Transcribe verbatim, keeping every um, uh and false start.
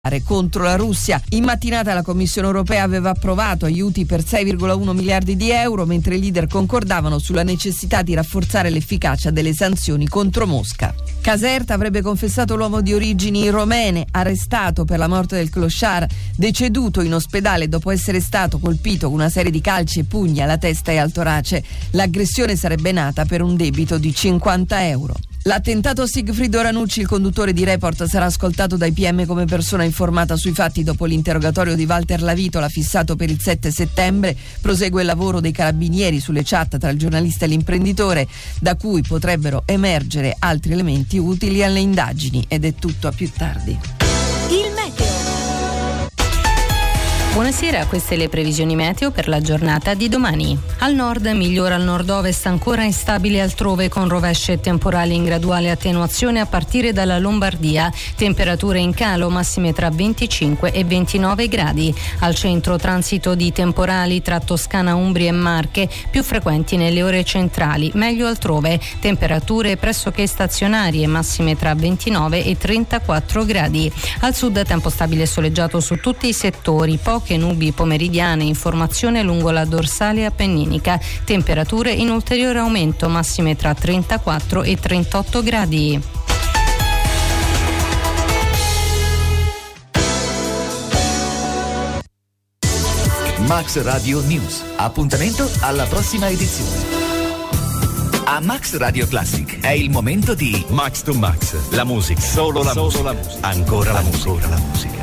contro la Russia. In mattinata la Commissione europea aveva approvato aiuti per sei virgola uno miliardi di euro, mentre i leader concordavano sulla necessità di rafforzare l'efficacia delle sanzioni contro Mosca. Caserta avrebbe confessato l'uomo di origini romene, arrestato per la morte del clochard, deceduto in ospedale dopo essere stato colpito con una serie di calci e pugni alla testa e al torace. L'aggressione sarebbe nata per un debito di cinquanta euro. L'attentato Sigfrido Ranucci, il conduttore di Report, sarà ascoltato dai P M come persona informata sui fatti dopo l'interrogatorio di Walter Lavitola fissato per il sette settembre. Prosegue il lavoro dei carabinieri sulle chat tra il giornalista e l'imprenditore, da cui potrebbero emergere altri elementi utili alle indagini. Ed è tutto, a più tardi. Il meteo. Buonasera, queste le previsioni meteo per la giornata di domani. Al nord migliora al nord-ovest, ancora instabile altrove con rovesce e temporali in graduale attenuazione a partire dalla Lombardia. Temperature in calo, massime tra venticinque e ventinove gradi. Al centro transito di temporali tra Toscana, Umbria e Marche, più frequenti nelle ore centrali, meglio altrove. Temperature pressoché stazionarie, massime tra ventinove e trentaquattro gradi. Al sud tempo stabile e soleggiato su tutti i settori, poche nubi pomeridiane, informazione lungo la dorsale appenninica, temperature in ulteriore aumento, massime tra trentaquattro e trentotto gradi. Max Radio News. Appuntamento alla prossima edizione. A Max Radio Classic è il momento di Max to Max, la musica, solo la, solo musica. la musica, ancora la musica, ancora la musica.